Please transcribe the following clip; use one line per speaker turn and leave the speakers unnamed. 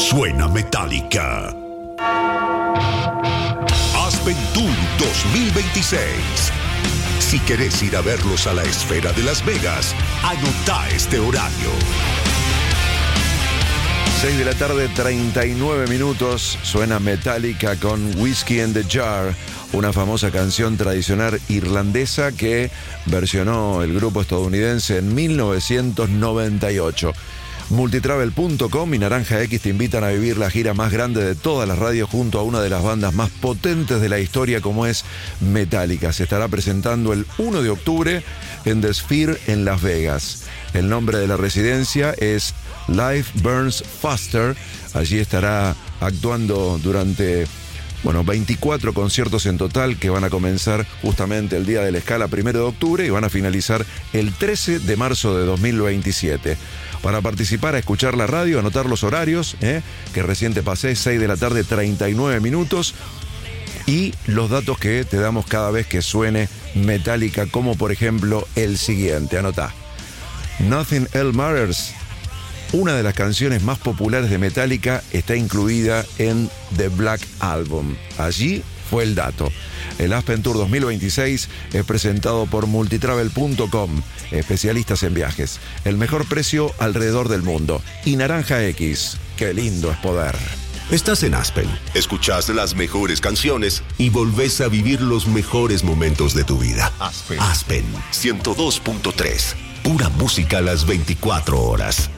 Suena Metallica. Aspen Tour 2026. Si querés ir a verlos a la Esfera de Las Vegas, anotá este horario.
6 de la tarde, 39 minutos. Suena Metallica con Whiskey in the Jar, una famosa canción tradicional irlandesa que versionó el grupo estadounidense en 1998. Multitravel.com y Naranja X te invitan a vivir la gira más grande de todas las radios junto a una de las bandas más potentes de la historia como es Metallica. Se estará presentando el 1 de octubre en The Sphere en Las Vegas. El nombre de la residencia es Life Burns Faster. Allí estará actuando durante 24 conciertos en total que van a comenzar justamente el día de la escala 1 de octubre y van a finalizar el 13 de marzo de 2027. Para participar, a escuchar la radio, anotar los horarios, que recién te pasé, 6 de la tarde, 39 minutos, y los datos que te damos cada vez que suene Metallica, como por ejemplo el siguiente, anotá. Nothing Else Matters, una de las canciones más populares de Metallica, está incluida en The Black Album. Allí fue el dato. El Aspen Tour 2026 es presentado por Multitravel.com, especialistas en viajes. El mejor precio alrededor del mundo. Y Naranja X, qué lindo es poder.
Estás en Aspen, escuchás las mejores canciones y volvés a vivir los mejores momentos de tu vida. Aspen 102.3, pura música a las 24 horas.